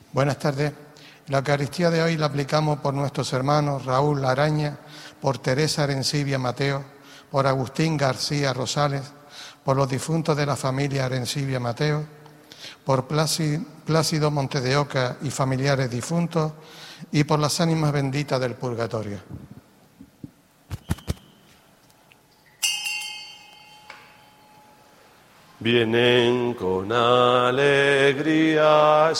Buenas tardes. La Eucaristía de hoy la aplicamos por nuestros hermanos Raúl Araña, por Teresa Arencibia Mateo, por Agustín García Rosales, por los difuntos de la familia Arencibia Mateo, por Plácido Montes de Oca y familiares difuntos, y por las ánimas benditas del purgatorio. Vienen con alegría